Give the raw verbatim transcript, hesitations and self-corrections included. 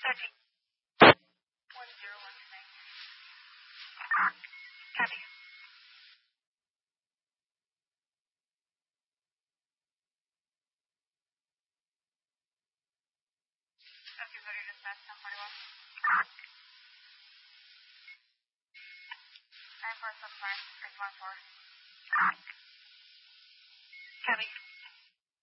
Sophie. One zero one nine. Copy. Sophie, what are your dispatch? ten forty-one. nine four seven five. six one four. Copy.